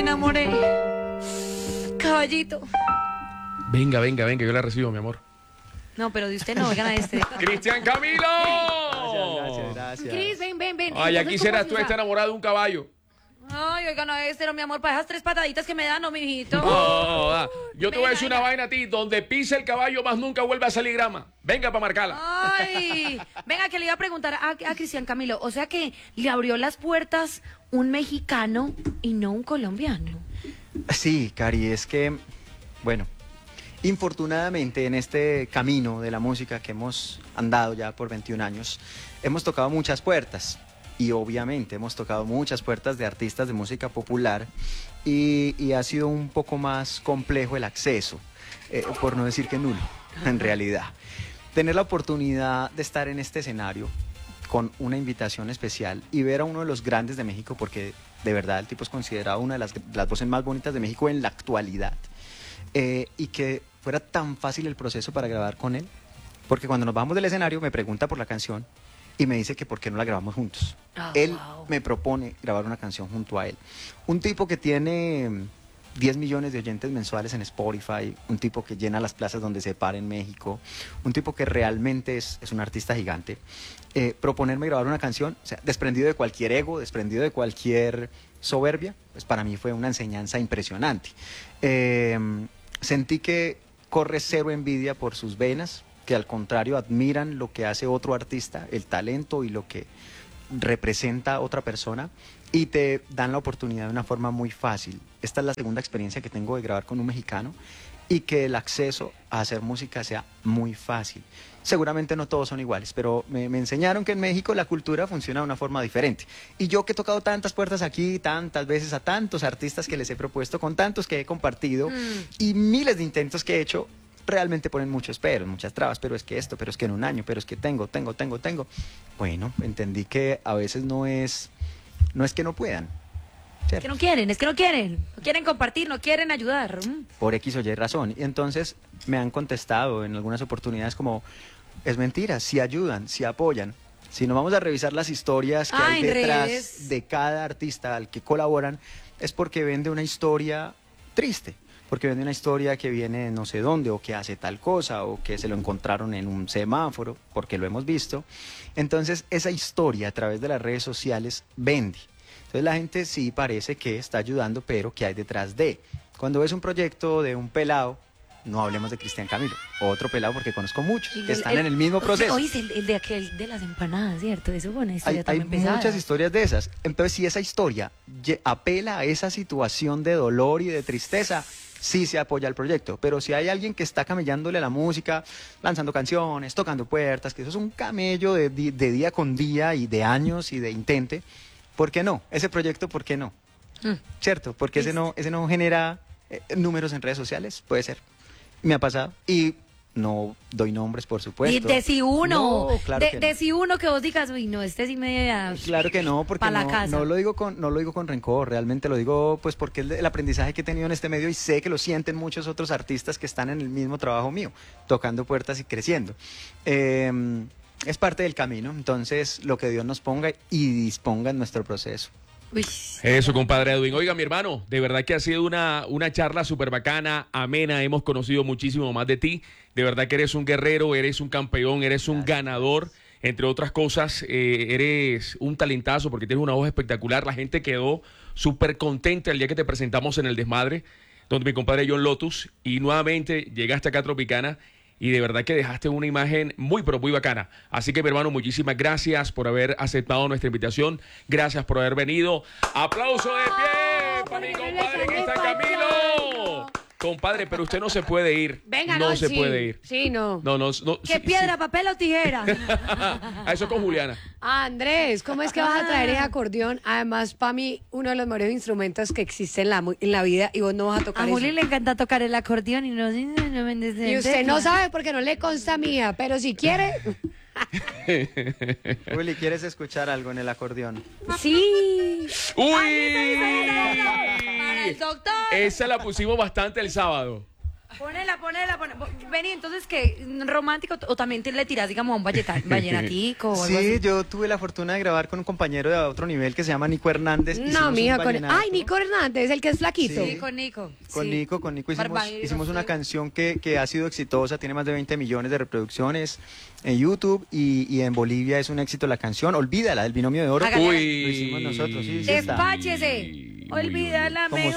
enamoré. Caballito. Venga, yo la recibo, mi amor. No, pero de usted no, oigan a este. ¡Cristian Camilo! Gracias. Cris, ven. Ay, ya Entonces, quisieras ¿cómo tú así? estar enamorado de un caballo. Ay, oigan a este, no, mi amor, para esas 3 pataditas que me dan, no, mijito. No, yo te voy a decir Venga. una vaina a ti. Donde pisa el caballo, más nunca vuelve a salir grama. Venga para marcarla. Ay, venga, que le iba a preguntar a Cristian Camilo. O sea que le abrió las puertas un mexicano y no un colombiano. Sí, Cari, es que, bueno, infortunadamente en este camino de la música que hemos andado ya por 21 años, hemos tocado muchas puertas. Y obviamente hemos tocado muchas puertas de artistas de música popular y ha sido un poco más complejo el acceso, por no decir que nulo, en realidad. Tener la oportunidad de estar en este escenario con una invitación especial y ver a uno de los grandes de México, porque de verdad el tipo es considerado una de las voces más bonitas de México en la actualidad, y que fuera tan fácil el proceso para grabar con él, porque cuando nos bajamos del escenario me pregunta por la canción y me dice que por qué no la grabamos juntos. Él me propone grabar una canción junto a él. Un tipo que tiene 10 millones de oyentes mensuales en Spotify, un tipo que llena las plazas donde se para en México, un tipo que realmente es un artista gigante. Proponerme grabar una canción, o sea, desprendido de cualquier ego, desprendido de cualquier soberbia, pues para mí fue una enseñanza impresionante. Sentí que corre cero envidia por sus venas, que al contrario admiran lo que hace otro artista, el talento y lo que representa otra persona, y te dan la oportunidad de una forma muy fácil. Esta es la segunda experiencia que tengo de grabar con un mexicano y que el acceso a hacer música sea muy fácil. Seguramente no todos son iguales, pero me enseñaron que en México la cultura funciona de una forma diferente. Y yo que he tocado tantas puertas aquí, tantas veces a tantos artistas que les he propuesto, con tantos que he compartido y miles de intentos que he hecho, realmente ponen muchos peros, muchas trabas, pero es que esto, pero es que en un año, pero es que tengo. Bueno, entendí que a veces no es que no puedan. Es que no quieren compartir, no quieren ayudar. Por X o Y razón. Y entonces me han contestado en algunas oportunidades como, es mentira, si ayudan, si apoyan. Si no vamos a revisar las historias que hay detrás de cada artista al que colaboran, es porque vende una historia triste. Porque vende una historia que viene no sé dónde, o que hace tal cosa, o que se lo encontraron en un semáforo, porque lo hemos visto. Entonces, esa historia a través de las redes sociales vende. Entonces, la gente sí parece que está ayudando, pero ¿qué hay detrás de? Cuando ves un proyecto de un pelado, no hablemos de Cristian Camilo, otro pelado, porque conozco muchos que están en el mismo proceso. Oye, el de aquel de las empanadas, ¿cierto? Eso fue una historia Hay también pesada. muchas historias de esas. Entonces, si esa historia apela a esa situación de dolor y de tristeza, sí se apoya el proyecto. Pero si hay alguien que está camellándole a la música, lanzando canciones, tocando puertas, que eso es un camello de día con día y de años y de intente, ¿por qué no? Ese proyecto, ¿por qué no? ¿Cierto? Porque ese no genera números en redes sociales, puede ser. Me ha pasado. Y no doy nombres, por supuesto. De si uno, no, claro que no. de si uno que vos digas, uy, no, este sí me... Claro que no, porque no lo digo con rencor, realmente lo digo pues porque el aprendizaje que he tenido en este medio, y sé que lo sienten muchos otros artistas que están en el mismo trabajo mío, tocando puertas y creciendo. Es parte del camino, entonces lo que Dios nos ponga y disponga en nuestro proceso. Uy. Eso, compadre Edwin. Oiga, mi hermano, de verdad que ha sido una charla súper bacana, amena. Hemos conocido muchísimo más de ti. De verdad que eres un guerrero, eres un campeón, eres un ganador. Entre otras cosas, eres un talentazo porque tienes una voz espectacular. La gente quedó súper contenta el día que te presentamos en El Desmadre, donde mi compadre John Lotus, y nuevamente llegaste acá a Tropicana. Y de verdad que dejaste una imagen muy, pero muy bacana. Así que, mi hermano, muchísimas gracias por haber aceptado nuestra invitación. Gracias por haber venido. ¡Aplauso de pie para mi compadre Cristian Camilo! Compadre, pero usted no se puede ir. Venga, no se puede ir. Sí, no. No. ¿Qué piedra, papel o tijera? A eso con Juliana. Andrés, ¿cómo es que vas a traer ese acordeón? Además, para mí, uno de los mejores instrumentos que existe en la vida, y vos no vas a tocar A eso. Juli le encanta tocar el acordeón y no Y usted no sabe porque no le consta mía, pero si quiere... Juli, ¿quieres escuchar algo en el acordeón? Sí. ¡Uy! Para el doctor. Esa la pusimos bastante el sábado. Ponela. Vení, entonces, ¿qué? ¿Romántico o también le tiras, digamos, a un vallenatico o algo Sí, así? yo tuve la fortuna de grabar con un compañero de otro nivel que se llama Nico Hernández. No, Hicimos mija, un con... vallenato. Ay, Nico Hernández, el que es flaquito. Sí, con Nico. Con sí. Nico Barbados, hicimos una sí. canción que ha sido exitosa, tiene más de 20 millones de reproducciones en YouTube y en Bolivia es un éxito la canción. Olvídala, del binomio de oro. Hágale. Uy. Lo hicimos nosotros, sí, sí está. Despáchese. Uy, Olvídala, Como mejor